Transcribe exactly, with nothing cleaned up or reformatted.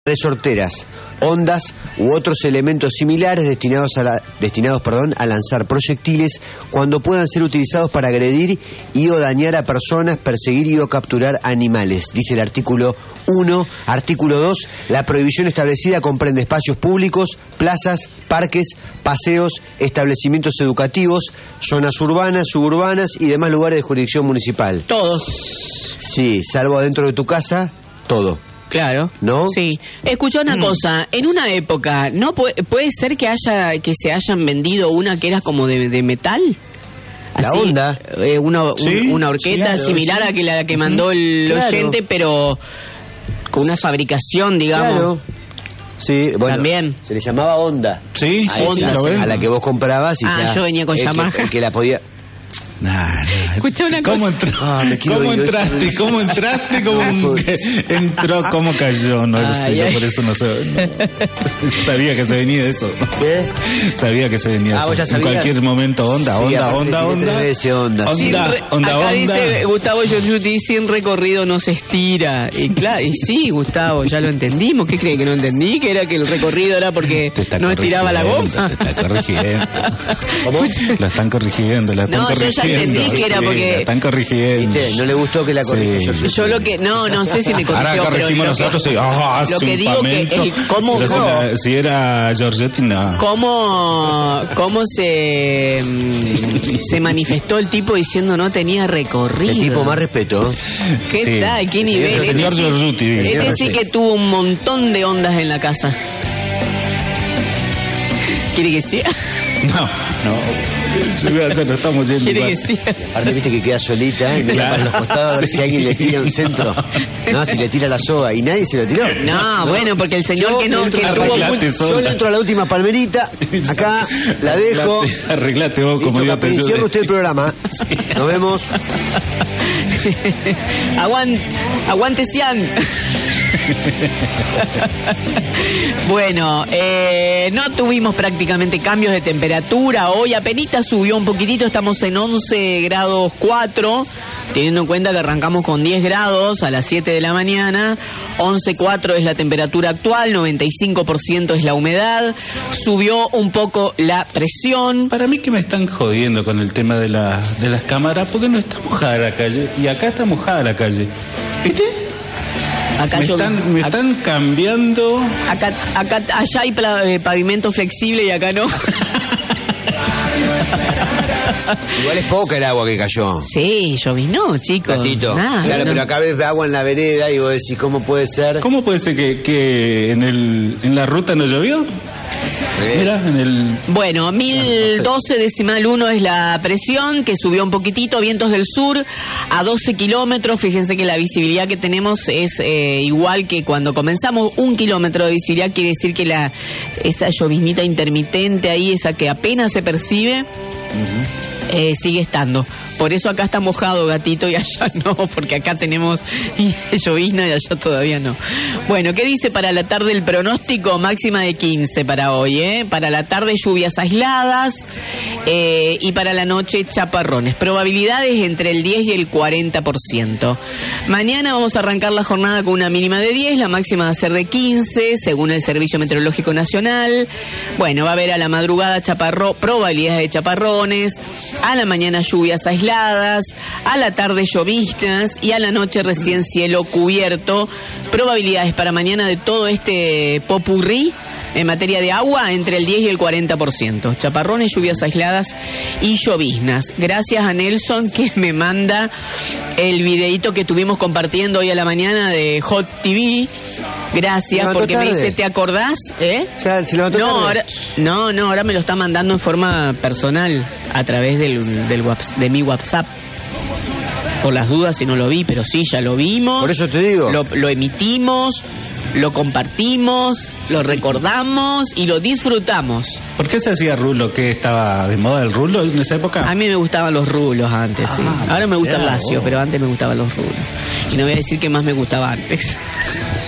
resorteras, ondas u otros elementos similares destinados a la, destinados, perdón, a lanzar proyectiles cuando puedan ser utilizados para agredir y o dañar a personas, perseguir y o capturar animales. Dice el artículo uno. Artículo dos. La prohibición establecida comprende espacios públicos, plazas, parques, paseos, establecimientos educativos, zonas urbanas, suburbanas y demás lugares de jurisdicción municipal. Todos. Sí, salvo adentro de tu casa, todo. Claro. ¿No? Sí. Escucha una mm. cosa, en una época, ¿no puede, puede ser que haya que se hayan vendido una que era como de, de metal? La Así, onda. Eh, una, sí, un, una horqueta sí, similar sí. a que la que mandó el claro. oyente, pero con una fabricación, digamos. Claro. Sí, bueno, también. Se le llamaba onda. Sí, a, sí, esa, sí, a la que vos comprabas y ah, ya, yo venía con el Yamaha. que, el que la podía... Nah, nah. Escucha una ¿Cómo, cosa. entró? Ah, me quiero ¿Cómo ir, entraste? hoy. ¿Cómo entraste? ¿Cómo Ah, entró? ¿Cómo cayó? No lo Ay, sé, ay. yo por eso no sé. No. Sabía que se venía eso. ¿Qué? Sabía que se venía Ah, eso. vos ya En sabías. cualquier momento, onda, Sí, onda, aparte onda, tiene onda. tres veces onda. Sin Onda, re- onda, acá onda. dice Gustavo Giorgiuti, sin recorrido no se estira. Y claro, y sí, Gustavo, ya lo entendimos. ¿Qué cree que no entendí? Que era que el recorrido era porque Te está no estiraba la goma. Te está corrigiendo. ¿Cómo? La están corrigiendo, la están No, yo ya corrigiendo. entendí que era Sí, porque- la están corrigiendo. ¿Viste? No le gustó que la corrija. Sí. Yo, Yo lo que, no, no sé si me corrigió, Ahora pero corregimos lo que- nosotros y ah, lo hace que un digo que pamento. el cómo- Pero si, cómo- la- si era Giorgetti, no. ¿Cómo, cómo se, mm, se manifestó el tipo diciendo no tenía recorrido? el tipo más respeto. ¿Qué Sí. tal? ¿Qué Sí, nivel? el señor Este sí- Giorgiuti, dice. Este sí que tuvo un montón de ondas en la casa. ¿Quiere que sea? No, no. Ya, ya nos estamos yendo. ¿Quiere igual. que sea? Aparte viste que queda solita y mira Claro. para los costados a ver si alguien le tira un centro. No, si le tira la soga y nadie se lo tiró. No, bueno, porque el señor Yo que no, entro que a la tuvo arreglate, mucho- sola. Yo le entro a la última palmerita, acá la dejo. Arreglate, arreglate vos como Listo, yo te Capri, cierra ayude. usted el programa. Nos vemos. Aguante, aguante Cian. Bueno, eh, no tuvimos prácticamente cambios de temperatura. Hoy apenas subió un poquitito, estamos en once grados cuatro, teniendo en cuenta que arrancamos con diez grados a las siete de la mañana. once cuatro es la temperatura actual, noventa y cinco por ciento es la humedad. Subió un poco la presión. Para mí que me están jodiendo con el tema de, la, de las cámaras, porque no está mojada la calle y acá está mojada la calle. ¿Viste? Acá Me yo- están, me acá- están cambiando. Acá, acá, allá hay pla- eh, pavimento flexible y acá no. Igual es poca el agua que cayó. Sí, llovinó, chicos. Ratito. Nada, Claro, no. pero acá ves agua en la vereda y vos decís, ¿cómo puede ser? ¿Cómo puede ser que, que en, el, en la ruta no llovió? Eh, Mira, en el... Bueno, mil doce decimal uno es la presión, que subió un poquitito, vientos del sur a doce kilómetros. Fíjense que la visibilidad que tenemos es eh, igual que cuando comenzamos. Un kilómetro de visibilidad quiere decir que la esa llovinita intermitente ahí, esa que apenas se percibe, eh, sigue estando. Por eso acá está mojado, gatito, y allá no, porque acá tenemos llovizna y allá todavía no. Bueno, ¿qué dice para la tarde el pronóstico? Máxima de quince para hoy, ¿eh? Para la tarde lluvias aisladas eh, y para la noche chaparrones. Probabilidades entre el diez y el cuarenta por ciento. Mañana vamos a arrancar la jornada con una mínima de diez, la máxima va a ser de quince, según el Servicio Meteorológico Nacional. Bueno, va a haber a la madrugada chaparro, probabilidades de chaparrones, a la mañana lluvias aisladas, a la tarde lloviznas y a la noche recién cielo cubierto. Probabilidades para mañana de todo este popurrí en materia de agua entre el diez y el cuarenta por ciento. Chaparrones, lluvias aisladas y lloviznas. Gracias a Nelson que me manda el videíto que estuvimos compartiendo hoy a la mañana de Hot T V. Gracias, ¿Levantó porque me tarde? dice, ¿te acordás? ¿Eh? Ya, se levantó No, tarde. ahora, no, no, ahora me lo está mandando en forma personal a través del, del whats- de mi WhatsApp. Por las dudas si no lo vi, pero sí, ya lo vimos. Por eso te digo. Lo, lo emitimos, lo compartimos, lo recordamos y lo disfrutamos. ¿Por qué se hacía rulo? ¿Qué estaba de moda el rulo en esa época? A mí me gustaban los rulos antes, sí. Ah, Ahora me gusta el claro. lacio, pero antes me gustaban los rulos. Y no voy a decir que más me gustaba antes.